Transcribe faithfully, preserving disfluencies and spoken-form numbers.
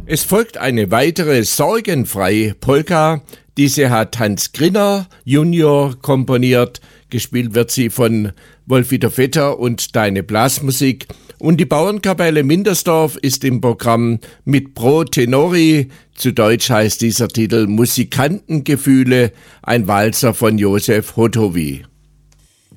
Es folgt eine weitere sorgenfreie Polka. Diese hat Hans Grinner Junior komponiert. Gespielt wird sie von Wolf-Dieter Vetter und Deine Blasmusik. Und die Bauernkapelle Mindersdorf ist im Programm mit Pro Tenori. Zu Deutsch heißt dieser Titel Musikantengefühle, ein Walzer von Josef Hotowy.